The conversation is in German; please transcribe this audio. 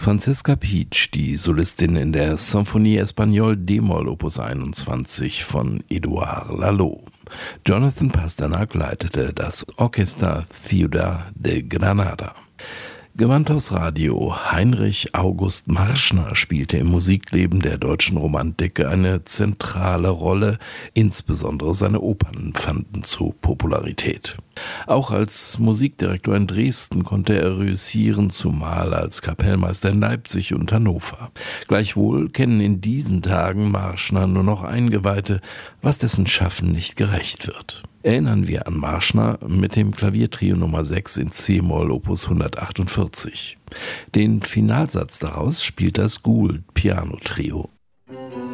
Franziska Pietsch, die Solistin in der Symphonie Espagnole d-Moll Opus 21 von Édouard Lalo. Jonathan Pasternak leitete das Orchestra Ciudad de Granada. Gewandhaus Radio Heinrich August Marschner spielte im Musikleben der deutschen Romantik eine zentrale Rolle, insbesondere seine Opern fanden zu Popularität. Auch als Musikdirektor in Dresden konnte er reüssieren, zumal als Kapellmeister in Leipzig und Hannover. Gleichwohl kennen in diesen Tagen Marschner nur noch Eingeweihte, was dessen Schaffen nicht gerecht wird. Erinnern wir an Marschner mit dem Klaviertrio Nummer 6 in c-Moll Opus 148. Den Finalsatz daraus spielt das Gould Piano Trio.